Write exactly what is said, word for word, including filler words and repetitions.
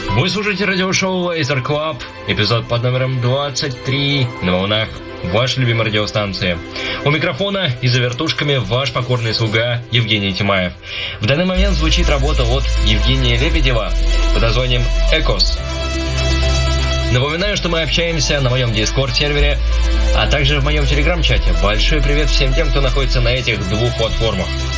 Вы слушаете радиошоу Laser Club, эпизод под номером двадцать три на волнах вашей любимой радиостанции. У микрофона и за вертушками ваш покорный слуга Евгений Тимаев. В данный момент звучит работа от Евгения Лебедева под названием «Экос». Напоминаю, что мы общаемся на моем Discord-сервере, а также в моем Telegram-чате. Большой привет всем тем, кто находится на этих двух платформах.